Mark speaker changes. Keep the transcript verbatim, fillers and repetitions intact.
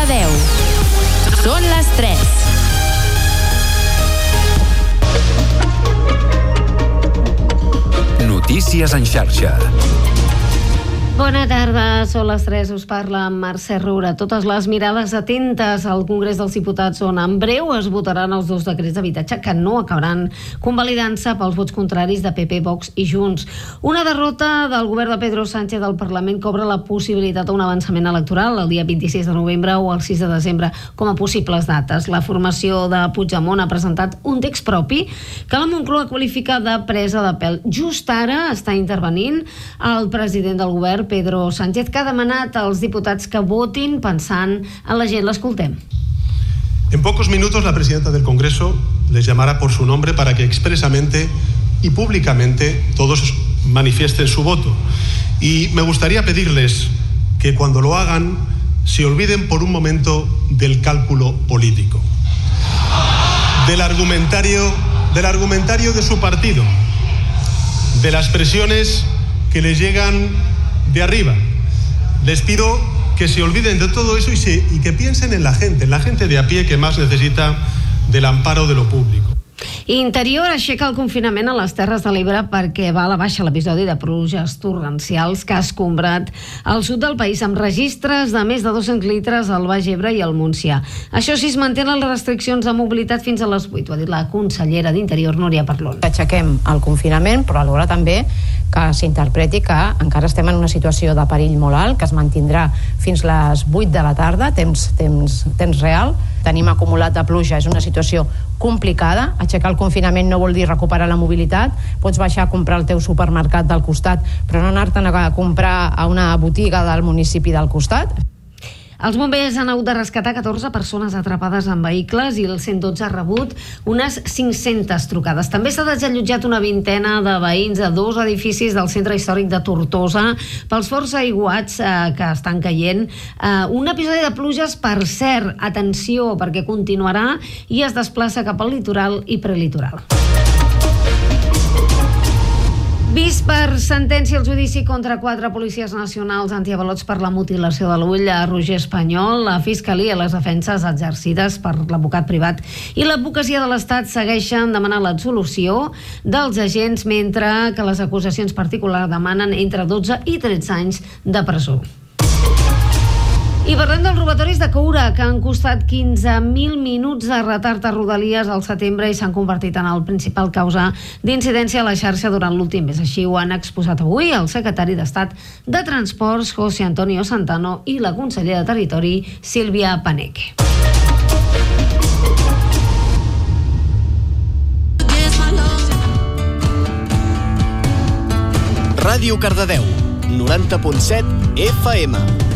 Speaker 1: Cardedeu. Són les tres.
Speaker 2: Notícies en xarxa.
Speaker 3: Bona tarda, són les tres, us parla Mercè Roura. Totes les mirades atentes al Congrés dels Diputats, on en breu es votaran els dos decrets d'habitatge que no acabaran convalidant-se pels vots contraris de P P, Vox i Junts. Una derrota del govern de Pedro Sánchez al Parlament que obre la possibilitat d'un avançament electoral el dia vint-i-sis de novembre o el sis de desembre com a possibles dates. La formació de Puigdemont ha presentat un text propi que la Moncloa qualifica de presa de pèl. Just ara està intervenint el president del govern, Pedro Sánchez, que ha demanat als diputats que votin pensant en la gent. L'escoltem.
Speaker 4: En pocos minutos la presidenta del Congreso les llamará por su nombre para que expresamente y públicamente todos manifiesten su voto. Y me gustaría pedirles que cuando lo hagan se olviden por un momento del cálculo político, del argumentario, del argumentario de su partido, de las presiones que les llegan de arriba. Les pido que se olviden de todo eso y, se, y que piensen en la gente, en la gente de a pie que más necesita del amparo de lo público.
Speaker 3: Interior aixeca el confinament a les Terres de l'Ebre perquè va a la baixa l'episodi de pluges torrencials que ha escombrat al sud del país amb registres de més de dos-cents litres al Baix Ebre i al Montsià. Això sí, es mantenen les restriccions de mobilitat fins a les vuit, ho ha dit la consellera d'Interior, Núria Parlon.
Speaker 5: Aixequem el confinament, però alhora també que s'interpreti que encara estem en una situació de perill molt alt, que es mantindrà fins les vuit de la tarda, temps, temps, temps real. Tenim acumulat de pluja, és una situació complicada. Aixecar el confinament no vol dir recuperar la mobilitat. Pots baixar a comprar el teu supermercat del costat, però no anar-te'n a comprar a una botiga del municipi del costat.
Speaker 3: Els bombers han hagut de rescatar catorze persones atrapades en vehicles i el cent dotze ha rebut unes cinc-centes trucades. També s'ha desallotjat una vintena de veïns a dos edificis del centre històric de Tortosa pels forts aiguats eh, que estan caient. Eh, un episodi de pluges, per cert, atenció, perquè continuarà i es desplaça cap al litoral i prelitoral. Vist per sentència el judici contra quatre policies nacionals antiavalots per la mutilació de l'ull a Roger Espanyol, la Fiscalia i les defenses exercides per l'advocat privat i l'advocacia de l'Estat segueixen demanant l'absolució dels agents, mentre que les acusacions particulars demanen entre dotze i tretze anys de presó. I parlem dels robatoris de coure, que han costat quinze mil minuts de retard a Rodalies al setembre i s'han convertit en el principal causa d'incidència a la xarxa durant l'últim mes. Així ho han exposat avui el secretari d'Estat de Transports, José Antonio Santano, i la consellera de Territori, Sílvia Paneque.
Speaker 6: Ràdio Cardedeu, noranta punt set F M.